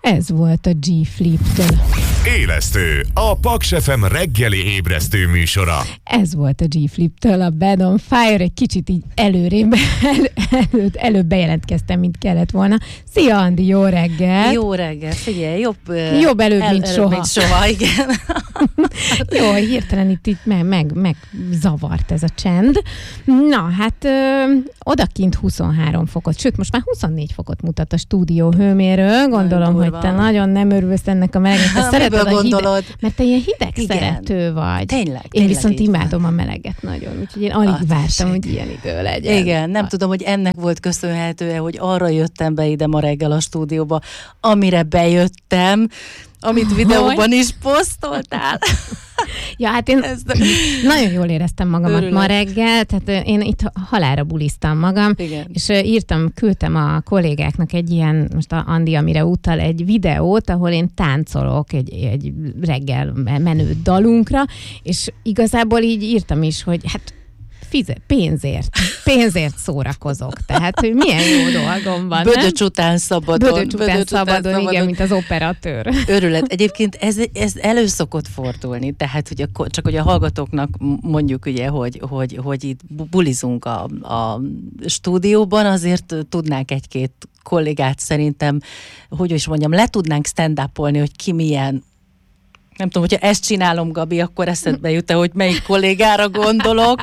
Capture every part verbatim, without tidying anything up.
Ez volt a G-Flip-től. Élesztő, a Paks ef em reggeli ébresztő műsora. Ez volt a G-Flip-től a Bed on Fire, egy kicsit így előrébb, el, előtt, előbb bejelentkeztem, mint kellett volna. Szia, Andi, jó reggel! Jó reggel, figyelj, jobb, jobb előbb, el, mint előbb, soha. mint soha, igen. Jó, hirtelen itt, itt meg, meg, meg zavart ez a csend. Na, hát ö, odakint huszonhárom fokot, sőt, most már huszonnégy fokot mutat a stúdió hőmérő. Gondolom, hogy te nagyon nem örülsz ennek a melegnek. Szereted a hideg, mert te ilyen hideg igen. szerető vagy. Tényleg. Én viszont tényleg imádom a meleget nagyon, úgyhogy én alig Azt vártam, hogy ilyen idő legyen. Igen, nem tudom, hogy ennek volt köszönhető-e, hogy arra jöttem be ide ma reggel a stúdióba, amire bejöttem, amit videóban is posztoltál. Ja, hát én Ezt... nagyon jól éreztem magamat Örülök. ma reggel, tehát én itt halálra buliztam magam, Igen. és írtam, küldtem a kollégáknak egy ilyen, most a Andi, amire utal, egy videót, ahol én táncolok egy, egy reggel menő dalunkra, és igazából így írtam is, hogy hát Fizet, pénzért, pénzért szórakozok. Tehát, hogy milyen jó dolgom van, Bödöcs után szabadon. Bödöcs után, Bödöcs szabadon, után szabadon, igen, mint az operatőr. Örület. Egyébként ez, ez elő szokott fordulni, tehát, hogy a, csak hogy a hallgatóknak mondjuk, ugye, hogy, hogy, hogy itt bulizunk a, a stúdióban, azért tudnánk egy-két kollégát szerintem, hogy is mondjam, le tudnánk stand-upolni, hogy ki milyen. Nem tudom, hogyha ezt csinálom, Gabi, akkor eszedbe jut-e, hogy melyik kollégára gondolok.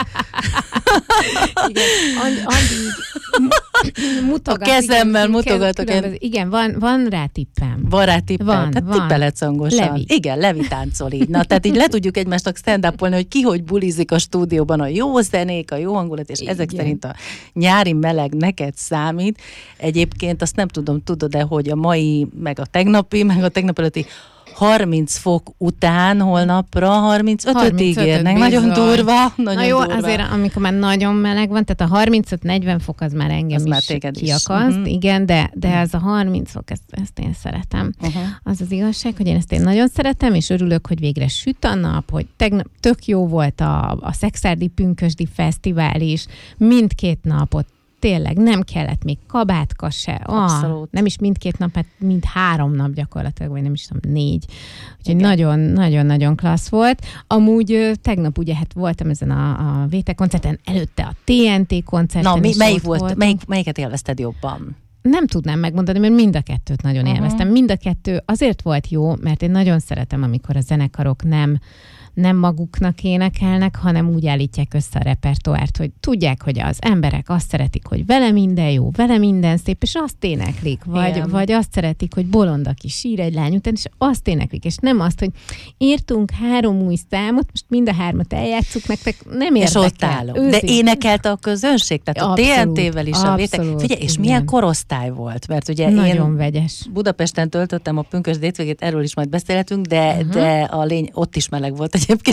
Igen, Andi mutogat, a kezemmel igen, mutogatok. Különböző. Igen, van, van rá tippem. Van rá tippem? Van, tehát van. tippeletsz hangosan. Levi. Igen, Levi táncol így. Na, tehát így le tudjuk egymásnak stand-upolni, hogy ki hogy bulizik a stúdióban, a jó zenék, a jó hangulat, és igen. ezek szerint a nyári meleg neked számít. Egyébként azt nem tudom, tudod-e, hogy a mai, meg a tegnapi, meg a tegnap előtti harminc fok után holnapra harmincötöt ígérnek. Nagyon durva. Nagyon Na jó, durva. azért amikor már nagyon meleg van, tehát a harmincöt-negyven fok az már engem az is már kiakaszt, uh-huh. igen, de, de ez a harminc fok, ezt, ezt én szeretem. Uh-huh. Az az igazság, hogy én ezt én nagyon szeretem, és örülök, hogy végre süt a nap, hogy tegnap tök jó volt a, a Szekszárdi Pünkösdi Fesztivál is, mindkét napot tényleg nem kellett még kabátka se. Ah, nem is mindkét nap, hát mind három nap gyakorlatilag, vagy nem is tudom, négy. Úgyhogy nagyon-nagyon-nagyon klassz volt. Amúgy tegnap ugye hát voltam ezen a, a vé té koncerten, előtte a té en té koncerten. Na, mi, melyik volt, melyik, melyiket élvezted jobban? Nem tudnám megmondani, mert mind a kettőt nagyon uh-huh. élveztem. Mind a kettő azért volt jó, mert én nagyon szeretem, amikor a zenekarok nem nem maguknak énekelnek, hanem úgy állítják össze a repertoárt, hogy tudják, hogy az emberek azt szeretik, hogy vele minden jó, vele minden szép, és azt éneklik, vagy, vagy azt szeretik, hogy bolond, aki sír egy lány után, és azt éneklik, és nem azt, hogy írtunk három új számot, most mind a hármat eljátszuk nektek, nem érdekel. És ott állok. De énekelte a közönség, tehát abszolút, a té en té-vel is a vétek. Figyelj, és igen. milyen korosztály volt, mert ugye nagyon én vegyes. Budapesten töltöttem a pünkösdi hétvégét, erről is majd beszélhetünk, de, uh-huh. de a lény, ott is meleg volt egyébként,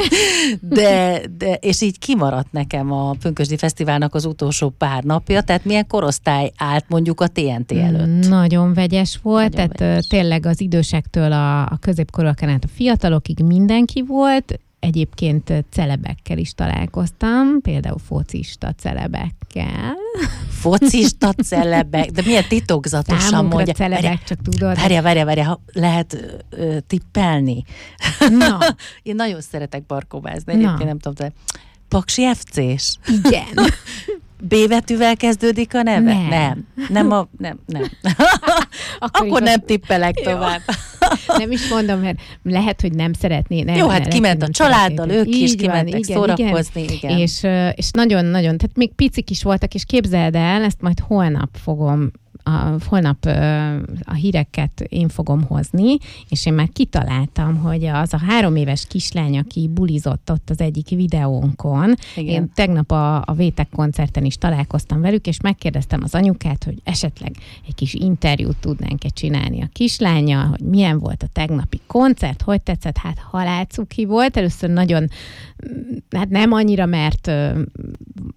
de, de, és így kimaradt nekem a Pünkösdi Fesztiválnak az utolsó pár napja, tehát milyen korosztály állt mondjuk a té en té előtt? Nagyon vegyes volt, Nagyon tehát vegyes. Tényleg az idősektől a, a középkorúakon át a fiatalokig mindenki volt, egyébként celebekkel is találkoztam, például focista celebekkel. Focista celebek? De milyen titokzatosan Számunkra mondja. celebek, várja, csak tudod. Várja, várja, várja, lehet ö, tippelni? Na. Én nagyon szeretek barkóvázni, egyébként nem tudom, de Paksi ef cés? Igen. B betűvel kezdődik a neve? Nem. Nem. Nem, a, nem, nem. Akkor, Akkor nem tippelek tovább. Nem is mondom, mert lehet, hogy nem szeretné. Nem, Jó, hát lehet, kiment a családdal, ők is kimentek igen, szórakozni. Igen. Igen. És, és nagyon-nagyon, tehát még picik is voltak, és képzeld el, ezt majd holnap fogom A, holnap a híreket én fogom hozni, és én már kitaláltam, hogy az a három éves kislány, aki bulizott ott az egyik videónkon, igen. Én tegnap a, a Vétek koncerten is találkoztam velük, és megkérdeztem az anyukát, hogy esetleg egy kis interjút tudnánk-e csinálni a kislánnyal, hogy milyen volt a tegnapi koncert, hogy tetszett, hát halálcuki volt, először nagyon, hát nem annyira, mert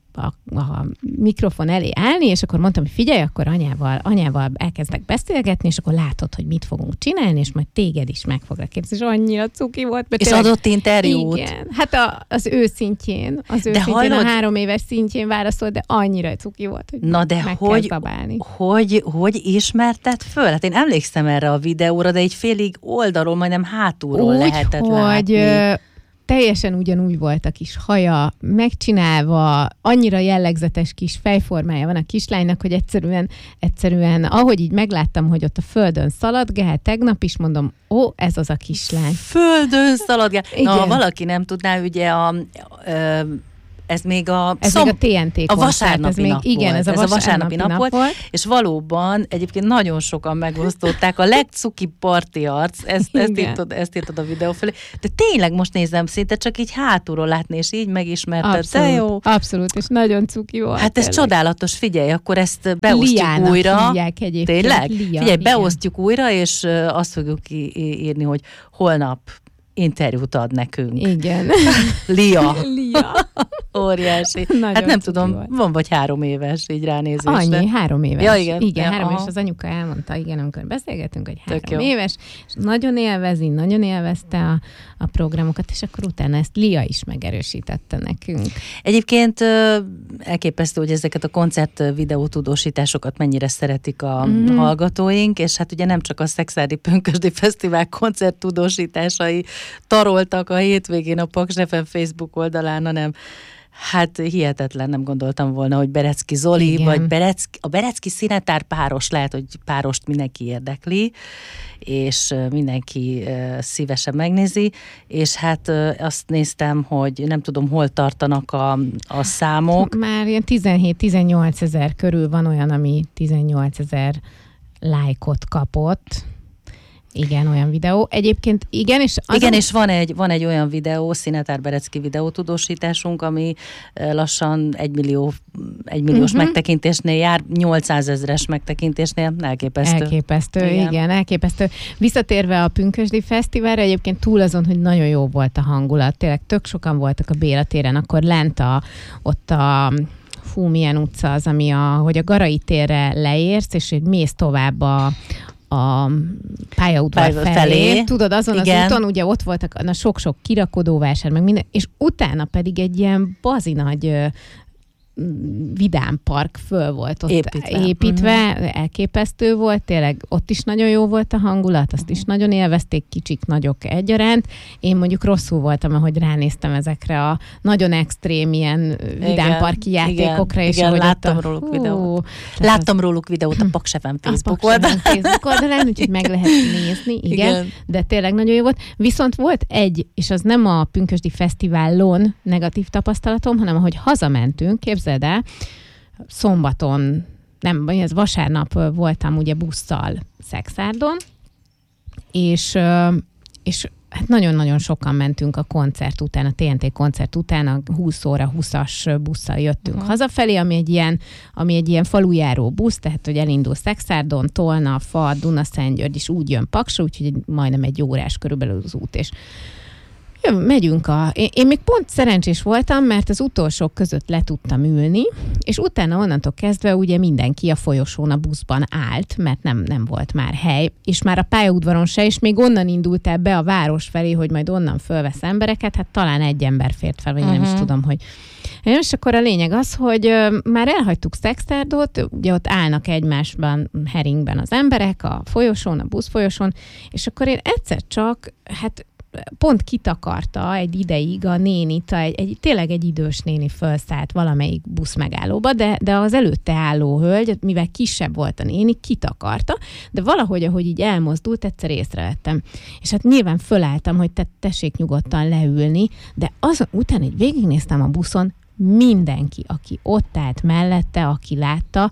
a, a mikrofon elé állni, és akkor mondtam, hogy figyelj, akkor anyával, anyával elkezdek beszélgetni, és akkor látod, hogy mit fogunk csinálni, és majd téged is meg foglak kérdezni, és annyira cuki volt. És tényleg, adott interjút. Igen, hát a, az ő szintjén, az ő de szintjén, hallod, a három éves szintjén válaszolt, de annyira cuki volt, hogy na de meg hogy, kell zabálni. Hogy, hogy ismerted föl? Hát én emlékszem erre a videóra, de egy félig oldalról, majdnem hátulról úgy, lehetett hogy látni. Teljesen ugyanúgy volt a kis haja, megcsinálva, annyira jellegzetes kis fejformája van a kislánynak, hogy egyszerűen, egyszerűen, ahogy így megláttam, hogy ott a földön szaladgál, tegnap is mondom, ó, ez az a kislány. Földön szaladgál. Na, ha valaki nem tudná, ugye a... a ez még a, ez szom, még a té en té a vasárnapi nap még, igen, volt. Ez a vasárnapi, ez a vasárnapi nap, nap volt, volt. És valóban egyébként nagyon sokan megosztották a legcuki parti arc, ezt, ezt, írtad, ezt írtad a videó felé. De tényleg most nézem, szinte csak így hátulról látni, és így megismerted. Abszolút, de jó. Abszolút, és nagyon cuki volt. Hát ez tényleg csodálatos, figyelj, akkor ezt beosztjuk Liának újra. Tényleg? Lia, figyelj, igen. Beosztjuk újra, és azt fogjuk írni, hogy holnap interjút ad nekünk. Igen. Lia. Lia. Óriási. Nagyon hát nem tudom, volt. Van vagy három éves így ránézésre. Annyi, három éves. Ja, igen. Igen, ja, három aha. éves, az anyuka elmondta, igen, amikor beszélgetünk, hogy három Tök jó. éves, és nagyon élvezi, nagyon élvezte a, a programokat, és akkor utána ezt Lia is megerősítette nekünk. Egyébként elképesztő, hogy ezeket a koncert videótudósításokat mennyire szeretik a mm. hallgatóink, és hát ugye nem csak a Szekszárdi Pünkösdi Fesztivál koncert tudósításai taroltak a hétvégén a Paks ef em Facebook oldalán, hanem hát hihetetlen, nem gondoltam volna, hogy Berecki Zoli, igen. vagy Berecki, a Berecki Színetár páros, lehet, hogy párost mindenki érdekli, és mindenki szívesen megnézi, és hát azt néztem, hogy nem tudom, hol tartanak a, a számok. Már ilyen tizenhét-tizennyolc ezer körül van olyan, ami tizennyolc ezer lájkot kapott. Igen, olyan videó. Egyébként igen, és... Azon... Igen, és van egy, van egy olyan videó, Színetár Berecki videótudósításunk, ami lassan egy millió, egy milliós uh-huh. megtekintésnél jár, nyolcszázezres megtekintésnél, elképesztő. Elképesztő, igen. igen, elképesztő. Visszatérve a Pünkösdi Fesztiválra, egyébként túl azon, hogy nagyon jó volt a hangulat, tényleg tök sokan voltak a Béla téren, akkor lent a, ott a fú, milyen utca az, ami a, hogy a Garai térre leérsz, és hogy mész tovább a a pályaudvar felé. felé. Tudod, azon igen. az úton ugye ott voltak na, sok-sok kirakodóvásár, meg minden, és utána pedig egy ilyen bazi nagy vidámpark föl volt ott építve, építve uh-huh. elképesztő volt, tényleg ott is nagyon jó volt a hangulat, azt uh-huh. is nagyon élvezték, kicsik, nagyok egyaránt. Én mondjuk rosszul voltam, ahogy ránéztem ezekre a nagyon extrém ilyen vidámparki játékokra. Igen, és igen, ahogy láttam a, róluk hú, videót. Láttam az... róluk videót a Paks ef em Facebook oldalán. Facebook oldalán, úgyhogy meg lehet nézni, igen, igen, de tényleg nagyon jó volt. Viszont volt egy, és az nem a Pünkösdi Fesztiválon negatív tapasztalatom, hanem ahogy hazamentünk, képzeld el, szombaton, nem, ez vasárnap voltam ugye busszal Szekszárdon, és, és hát nagyon-nagyon sokan mentünk a koncert után, a té en té koncert után, a húsz óra húszas busszal jöttünk uh-huh. hazafelé, ami egy ilyen, ami egy ilyen falujáró busz, tehát hogy elindul Szekszárdon, Tolna, Fad, Dunaszentgyörgy, és úgy jön Paksra, úgyhogy majdnem egy órás körülbelül az út, és jön, megyünk a... Én, én még pont szerencsés voltam, mert az utolsók között le tudtam ülni, és utána onnantól kezdve ugye mindenki a folyosón a buszban állt, mert nem, nem volt már hely, és már a pályaudvaron se, és még onnan indultál be a város felé, hogy majd onnan fölvesz embereket, hát talán egy ember fért fel, vagy uh-huh. nem is tudom, hogy... És akkor a lényeg az, hogy uh, már elhagytuk Szekszárdot, ugye ott állnak egymásban, heringben az emberek, a folyosón, a buszfolyosón, és akkor én egyszer csak, hát pont kitakarta egy ideig a nénit, egy, egy, tényleg egy idős néni felszállt valamelyik busz megállóba, de, de az előtte álló hölgy, mivel kisebb volt a néni, kitakarta, de valahogy, ahogy így elmozdult, egyszer észrevettem. És hát nyilván fölálltam, hogy te, tessék nyugodtan leülni, de azon után így végignéztem a buszon, mindenki, aki ott állt mellette, aki látta,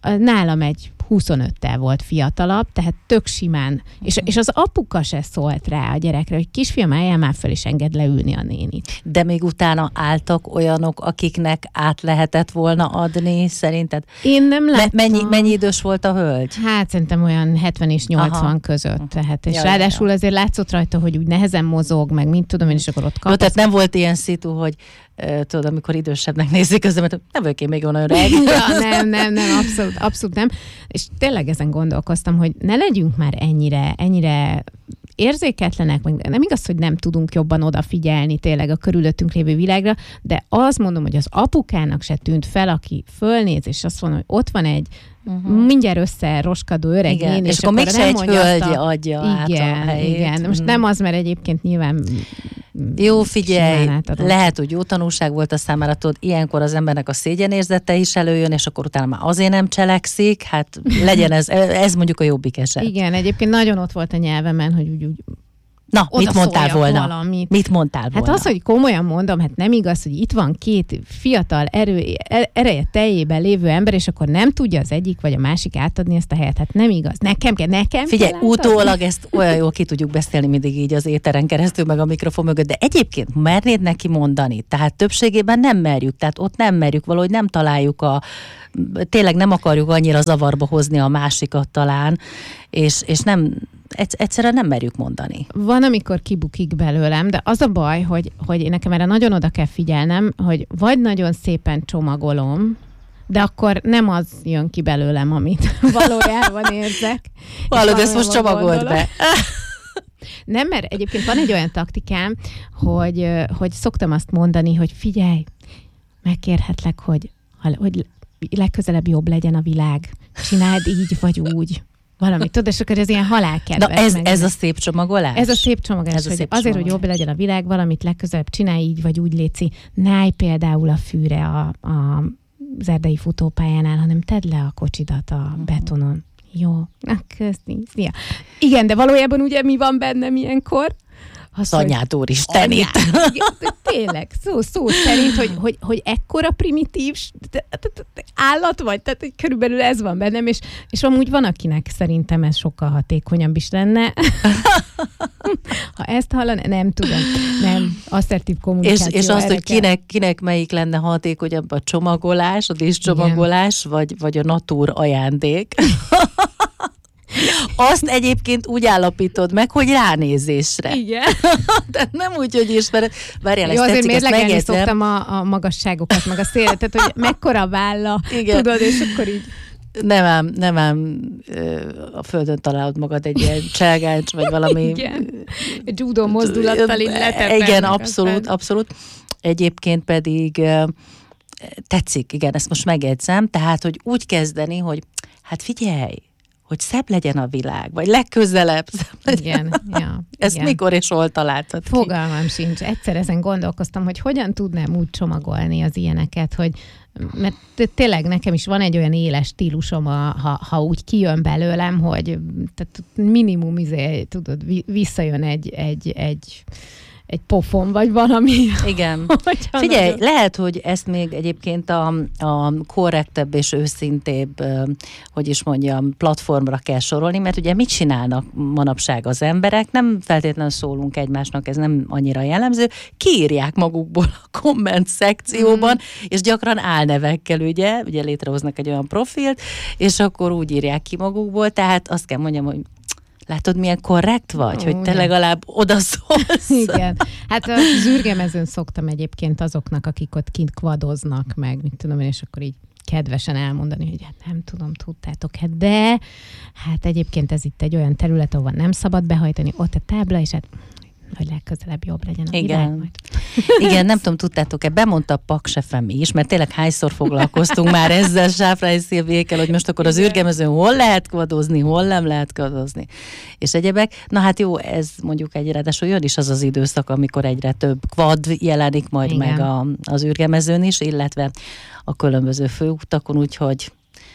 nálam egy huszonöttel volt fiatalabb, tehát tök simán. És, és az apuka se szólt rá a gyerekre, hogy kisfiam, álljál már fel, és engedd leülni a nénit. De még utána álltak olyanok, akiknek át lehetett volna adni, szerinted? Én nem láttam. Mennyi, mennyi idős volt a hölgy? Hát szerintem olyan hetven és nyolcvan Aha. között. Tehát, és ja, ráadásul ja. azért látszott rajta, hogy úgy nehezen mozog, meg mint tudom én, és akkor ott kapsz. Tehát nem volt ilyen szitu, hogy tudod, amikor idősebbnek nézik közben, mert nem vagyok én még olyan öreg. Ja, nem, nem, nem, abszolút, abszolút nem. És tényleg ezen gondolkoztam, hogy ne legyünk már ennyire, ennyire érzéketlenek, meg nem igaz, hogy nem tudunk jobban odafigyelni tényleg a körülöttünk lévő világra, de azt mondom, hogy az apukának se tűnt fel, aki fölnéz, és azt mondja, hogy ott van egy Uh-huh. mindjárt összeroskadó öreg igen, én, és, és akkor mégse egy hölgy a... adja igen, át a helyét. Igen, most nem az, mert egyébként nyilván jó, figyelj, lehet, hogy jó tanulság volt a számára, tudod, ilyenkor az embernek a szégyenérzete is előjön, és akkor utána már azért nem cselekszik, hát legyen ez, ez mondjuk a jobbik eset. Igen, egyébként nagyon ott volt a nyelvemen, hogy úgy, úgy Na, mit mondtál volna? Valamit. Mit mondtál volna? Hát az, hogy komolyan mondom, hát nem igaz, hogy itt van két fiatal erő, ereje teljében lévő ember, és akkor nem tudja az egyik vagy a másik átadni ezt a helyet. Hát nem igaz. Nekem kell, nekem Figyelj, kell utólag ezt olyan jól ki tudjuk beszélni mindig így az éteren keresztül, meg a mikrofon mögött, de egyébként mernéd neki mondani. Tehát többségében nem merjük, tehát ott nem merjük, valahogy nem találjuk a tényleg nem akarjuk annyira zavarba hozni a másikat talán, és, és nem egyszerűen nem merjük mondani. Van, amikor kibukik belőlem, de az a baj, hogy, hogy én nekem erre nagyon oda kell figyelnem, hogy vagy nagyon szépen csomagolom, de akkor nem az jön ki belőlem, amit valójában érzek. Hallod, ezt most csomagold be. Nem, mert egyébként van egy olyan taktikám, hogy, hogy szoktam azt mondani, hogy figyelj, megkérhetlek, hogy, hogy legközelebb jobb legyen a világ. Csináld így vagy úgy. Valamit, tudod, és akkor ez ilyen halálkedves. Na ez, ez a szép csomagolás? Ez a szép csomagolás, ez a szép hogy azért, csomagolás. Hogy jobb legyen a világ, valamit legközelebb csinálj így, vagy úgy léci. Ne állj például a fűre a, a, az erdei futópályánál, hanem tedd le a kocsidat a uh-huh. betonon. Jó, na köszi. Szia. Igen, de valójában ugye mi van bennem ilyenkor? Az anyát úristenit. Tényleg, szó, szó szerint, hogy, hogy, hogy ekkora primitív állat vagy, tehát hogy körülbelül ez van bennem, és, és amúgy van, akinek szerintem ez sokkal hatékonyabb is lenne. Ha ezt hallan, nem tudom. Nem, asszertív kommunikáció. És, és azt, hogy kinek, kinek melyik lenne hatékonyabb, a csomagolás, a díszcsomagolás, vagy, vagy a natúr ajándék. Azt egyébként úgy állapítod meg, hogy ránézésre. Igen. De nem úgy, hogy ismered. Várjál, ezt tetszik, ezt megjegyzem. Szoktam a, a magasságokat, meg a szélet, tehát hogy mekkora válla, igen. Tudod, és akkor így. Nem ám, nem ám a földön találod magad egy ilyen cselgáncs, vagy valami. Igen. Egy judó mozdulattal így letepelnek. Igen, abszolút, aztán. abszolút. Egyébként pedig tetszik, igen, ezt most megjegyzem, tehát, hogy úgy kezdeni, hogy hát figyelj, hogy szebb legyen a világ, vagy legközelebb szebb legyen. Igen, ja, Ezt igen. mikor és hol találtad ki? Fogalmam sincs. Egyszer ezen gondolkoztam, hogy hogyan tudnám úgy csomagolni az ilyeneket, hogy mert tényleg nekem is van egy olyan éles stílusom, a, ha, ha úgy kijön belőlem, hogy tehát minimum izé, tudod, visszajön egy, egy, egy egy pofon, vagy valami. Igen. Figyelj, nagyon... lehet, hogy ezt még egyébként a, a korrektebb és őszintébb, hogy is mondjam, platformra kell sorolni, mert ugye mit csinálnak manapság az emberek? Nem feltétlenül szólunk egymásnak, ez nem annyira jellemző. Kiírják magukból a komment szekcióban, mm. és gyakran álnevekkel, ugye, ugye létrehoznak egy olyan profilt, és akkor úgy írják ki magukból, tehát azt kell mondjam, hogy látod, milyen korrekt vagy, Ó, hogy te igen. legalább odaszólsz. Igen. Hát a zürgemezőn szoktam egyébként azoknak, akik ott kint kvadoznak meg, mit tudom én, és akkor így kedvesen elmondani, hogy hát nem tudom, tudtátok-e, de hát egyébként ez itt egy olyan terület, ahol nem szabad behajtani, ott a tábla, és hát hogy legközelebb jobb legyen a Igen. világ majd. Igen, nem tudom, tudtátok-e, bemondta a Paks ef em is, mert tényleg hányszor foglalkoztunk már ezzel Sáfrányi Szilviékkel, hogy most akkor az űrgemezőn hol lehet kvadozni, hol nem lehet kvadozni, és egyebek. Na hát jó, ez mondjuk egy ráadásul jön is az az időszak, amikor egyre több kvad jelenik majd Igen. meg a, az űrgemezőn is, illetve a különböző főutakon, úgyhogy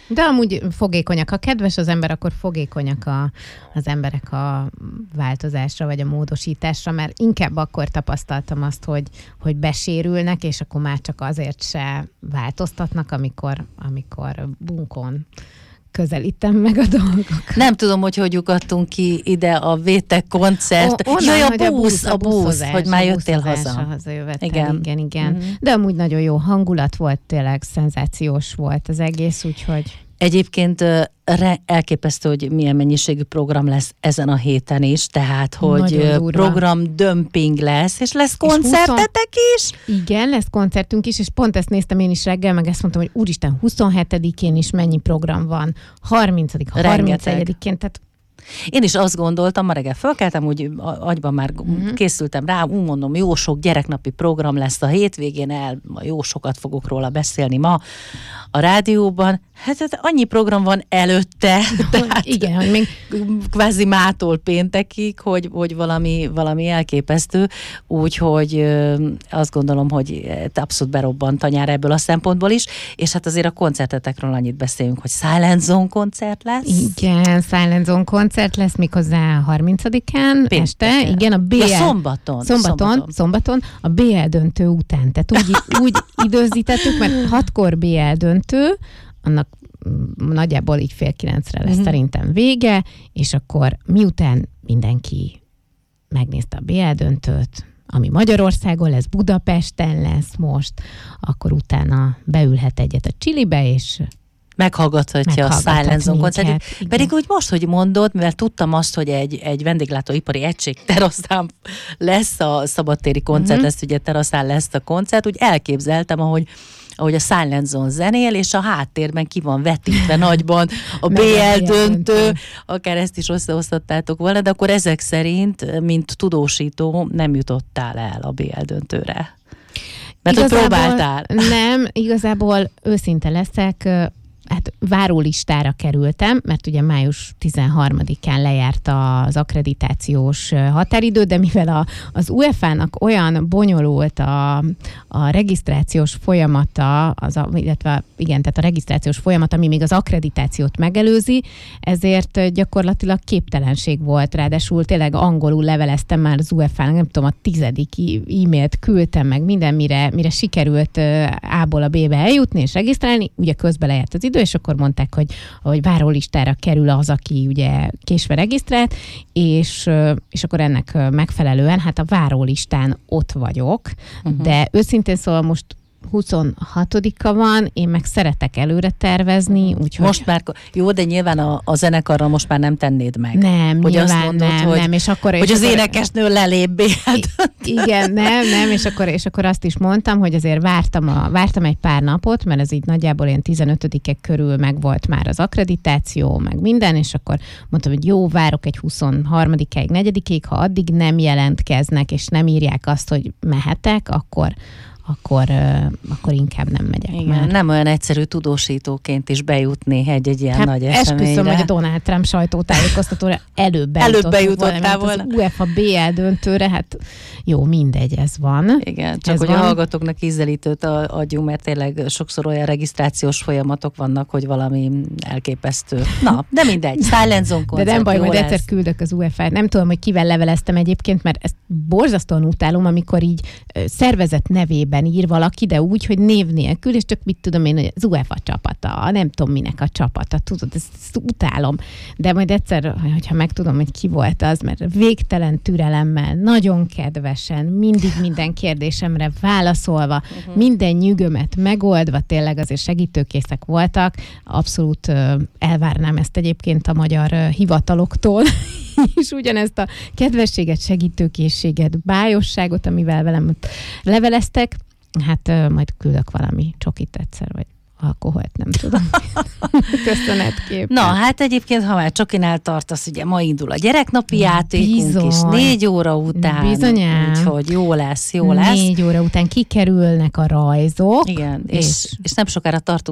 De amúgy fogékonyak. Ha kedves az ember, akkor fogékonyak a, az emberek a változásra, vagy a módosításra, mert inkább akkor tapasztaltam azt, hogy, hogy besérülnek, és akkor már csak azért se változtatnak, amikor, amikor bunkon közelítem meg a dolgok. Nem tudom, hogy hogy lyukadtunk ki ide a Vétek koncert. O, onnan, Jaj, a busz, busz, a busz, busz hogy már jöttél haza. Hazajövettel, igen, igen. igen. Mm-hmm. De amúgy nagyon jó hangulat volt, tényleg szenzációs volt az egész, úgyhogy... Egyébként elképesztő, hogy milyen mennyiségű program lesz ezen a héten is, tehát, hogy programdömping lesz, és lesz koncertetek is? Igen, lesz koncertünk is, és pont ezt néztem én is reggel, meg ezt mondtam, hogy úristen, huszonhetedikén is mennyi program van, harmincadikán, harmincegyedikén, tehát én is azt gondoltam, ma reggel fölkeltem, úgy agyban már mm-hmm. készültem rá, úgy mondom, jó sok gyereknapi program lesz a hétvégén, el, jó sokat fogok róla beszélni ma a rádióban. Hát, hát annyi program van előtte, tehát igen, hogy még kvázi mától péntekig, hogy, hogy valami, valami elképesztő, úgyhogy azt gondolom, hogy abszolút berobbant a nyár ebből a szempontból is, és hát azért a koncertetekről annyit beszélünk, hogy Silent Zone koncert lesz. Igen, Silent Zone koncert lesz méghozzá harmincadikán este, igen, a bé el... Ja, szombaton. Szombaton, szombaton. Szombaton, a bé el döntő után, tehát úgy, úgy időzítettük, mert hatkor bé el döntő, annak nagyjából így fél kilencre lesz mm-hmm. szerintem vége, és akkor miután mindenki megnézte a bé el döntőt, ami Magyarországon lesz, Budapesten lesz most, akkor utána beülhet egyet a Chilibe, és meghallgathatja a Silent Zone koncertet. Pedig úgy most, hogy mondod, mivel tudtam azt, hogy egy, egy vendéglátóipari egység teraszán lesz a szabadtéri koncert, mm-hmm. lesz ugye teraszán lesz a koncert, úgy elképzeltem, ahogy ahogy a Silent Zone zenél, és a háttérben ki van vetítve nagyban a bé el döntő, akár ezt is összehoztattátok volna, de akkor ezek szerint, mint tudósító, nem jutottál el a bé el döntőre. Mert hogy próbáltál. Nem, igazából őszinte leszek, hát várólistára kerültem, mert ugye május tizenharmadikán lejárt az akkreditációs határidő, de mivel a, az u ef á-nak olyan bonyolult a, a regisztrációs folyamata, az a, illetve igen, tehát a regisztrációs folyamat, ami még az akkreditációt megelőzi, ezért gyakorlatilag képtelenség volt, ráadásul tényleg angolul leveleztem már az u ef á-nak, nem tudom, a tizedik e-mailt küldtem meg minden, mire, mire sikerült A-ból a B-be eljutni és regisztrálni, ugye közben lejárt az idő, és akkor mondták, hogy, hogy várólistára kerül az, aki ugye késve regisztrált, és, és akkor ennek megfelelően, hát a várólistán ott vagyok, uh-huh. de őszintén szóval most huszonhatodika van, én meg szeretek előre tervezni, úgyhogy... Most már, jó, de nyilván a, a zenekarral most már nem tennéd meg. Nem, hogy nyilván azt mondod, nem, hogy, nem, és akkor... Hogy és az akkor, énekesnő lelép bé el igen, nem, nem, és akkor, és akkor azt is mondtam, hogy azért vártam, a, vártam egy pár napot, mert ez így nagyjából ilyen tizenötödike körül megvolt már az akkreditáció, meg minden, és akkor mondtam, hogy jó, várok egy huszonharmadikáig, negyedikéig, ha addig nem jelentkeznek, és nem írják azt, hogy mehetek, akkor Akkor, uh, akkor inkább nem megyek. Igen, már. Nem olyan egyszerű tudósítóként is bejutni egy-egy ilyen hát nagy eseményre. Esküszöm, hogy a Donald Trump sajtótájékoztatóra előbb bejutottál volna. Az u ef á bé el döntőre, hát jó, mindegy, ez van. Igen, csak ez hogy van. A hallgatóknak ízelítőt adjunk, mert tényleg sokszor olyan regisztrációs folyamatok vannak, hogy valami elképesztő. Na, de mindegy, Silent Zone koncert. De nem baj, majd lesz. egyszer küldök az u ef á-t. Nem tudom, hogy kivel leveleztem egyébként, mert ezt borzasztóan utálom, amikor így szervezet nevében ír valaki, de úgy, hogy név nélkül, és csak mit tudom én, hogy az u ef á csapata, nem tudom minek a csapata, tudod, ezt, ezt utálom. De majd egyszer, hogyha megtudom, hogy ki volt az, mert végtelen türelemmel, nagyon kedvesen, mindig minden kérdésemre válaszolva, uh-huh. minden nyűgömet megoldva, tényleg azért segítőkészek voltak. Abszolút uh, elvárnám ezt egyébként a magyar uh, hivataloktól, és ugyanezt a kedvességet, segítőkészséget, bájosságot, amivel velem leveleztek, hát uh, majd küldök valami csokit egyszer, vagy alkoholt, nem tudom. Köszönetképpen. Na, hát egyébként, ha már csokinál tartasz, ugye ma indul a gyereknapi játékunk is, négy óra után. Bizonyám. Úgyhogy jó lesz, jó lesz. Négy óra után kikerülnek a rajzok. Igen, és, és, és nem sokára tartunk egy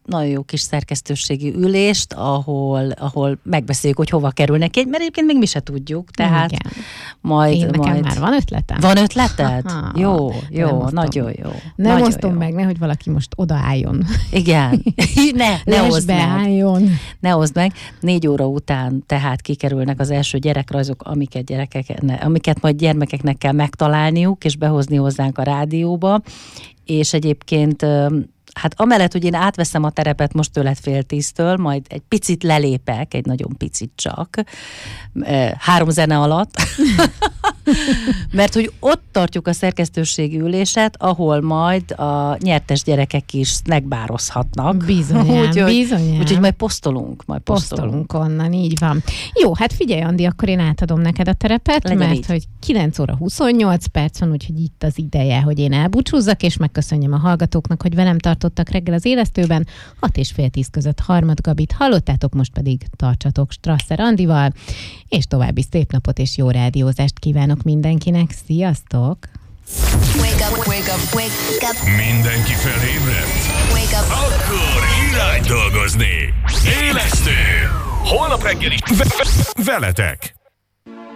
nagyon jó kis szerkesztőségi ülést, ahol, ahol megbeszéljük, hogy hova kerülnek egy, mert egyébként még mi se tudjuk, tehát igen. majd... Én nekem majd... már van ötletem? Van ötleted? Aha, jó, jó, nagyon jó. Nem nagyon osztom jó. meg, nehogy valaki most odaálljon. Igen, ne, ne oszd beálljon. meg. Ne oszd meg. Négy óra után tehát kikerülnek az első gyerekrajzok, amiket, gyerekek, amiket majd gyermekeknek kell megtalálniuk, és behozni hozzánk a rádióba, és egyébként hát amellett, hogy én átveszem a terepet most tőled fél tíztől, majd egy picit lelépek, egy nagyon picit csak, három zene alatt, mert hogy ott tartjuk a szerkesztőségi üléset, ahol majd a nyertes gyerekek is snackbározhatnak. Bizonyán, úgyhogy, bizonyán. Úgyhogy majd posztolunk, majd posztolunk. Posztolunk onnan, így van. Jó, hát figyelj, Andi, akkor én átadom neked a terepet, Legyen mert így. hogy kilenc óra huszonnyolc perc van, úgyhogy itt az ideje, hogy én elbúcsúzzak, és megköszönjem a hallgatóknak, hogy velem tartottak reggel az élesztőben. Hat és fél tíz között Harmad Gabit hallottátok, most pedig tartsatok Strasser Andival, és további szép napot és jó rádiózást kívánok mindenkinek. Sziasztok! Wake up, wake up, wake up. Mindenki felébredt? Wake up. Akkor irány dolgozni! Élesztő! Holnap reggel is ve- ve- veletek!